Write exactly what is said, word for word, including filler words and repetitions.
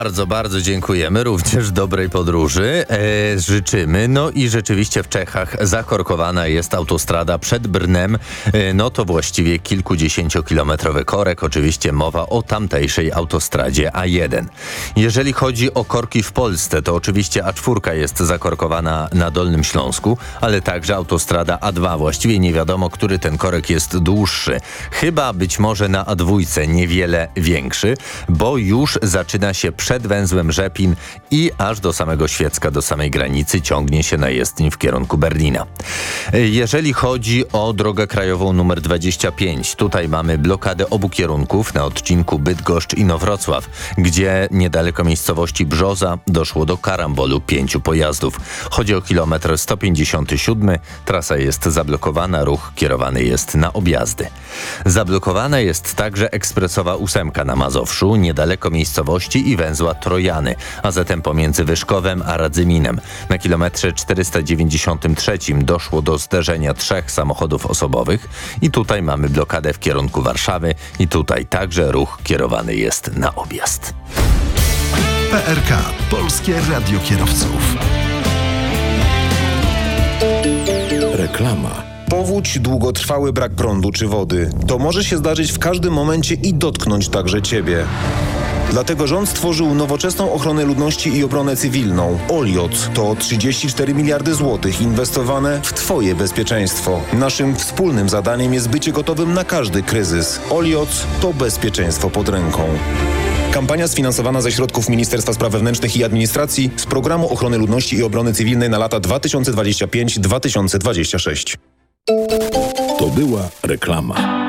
Bardzo, bardzo dziękujemy. Również dobrej podróży e, życzymy. No i rzeczywiście w Czechach zakorkowana jest autostrada przed Brnem. E, no to właściwie kilkudziesięciokilometrowy korek. Oczywiście mowa o tamtejszej autostradzie A jeden. Jeżeli chodzi o korki w Polsce, to oczywiście A cztery jest zakorkowana na Dolnym Śląsku, ale także autostrada A dwa. Właściwie nie wiadomo, który ten korek jest dłuższy. Chyba być może na A dwa niewiele większy, bo już zaczyna się przed węzłem Rzepin i aż do samego Świecka, do samej granicy ciągnie się najezdń w kierunku Berlina. Jeżeli chodzi o drogę krajową numer dwadzieścia pięć, tutaj mamy blokadę obu kierunków na odcinku Bydgoszcz-Inowrocław, gdzie niedaleko miejscowości Brzoza doszło do karambolu pięciu pojazdów. Chodzi o kilometr sto pięćdziesiąty siódmy. Trasa jest zablokowana, ruch kierowany jest na objazdy. Zablokowana jest także ekspresowa ósemka na Mazowszu, niedaleko miejscowości i węzła Trojany, a zatem pomiędzy Wyszkowem a Radzyminem. Na kilometrze czterysta dziewięćdziesiątym trzecim doszło do zderzenia trzech samochodów osobowych i tutaj mamy blokadę w kierunku Warszawy i tutaj także ruch kierowany jest na objazd. P R K. Polskie Radio Kierowców. Reklama. Powódź, długotrwały brak prądu czy wody. To może się zdarzyć w każdym momencie i dotknąć także Ciebie. Dlatego rząd stworzył nowoczesną ochronę ludności i obronę cywilną. Oliot to trzydzieści cztery miliardy złotych inwestowane w Twoje bezpieczeństwo. Naszym wspólnym zadaniem jest bycie gotowym na każdy kryzys. Oliot to bezpieczeństwo pod ręką. Kampania sfinansowana ze środków Ministerstwa Spraw Wewnętrznych i Administracji z Programu Ochrony Ludności i Obrony Cywilnej na lata dwa tysiące dwudziesty piąty do dwa tysiące dwudziestego szóstego. To była reklama.